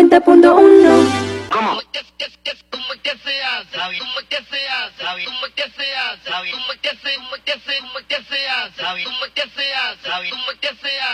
90.1. ¿Cómo? ¿Cómo es que se hace? ¿Cómo es que se hace? ¿Cómo es que se hace? ¿Cómo es que se hace? ¿Cómo es que se hace? ¿Cómo es que se hace?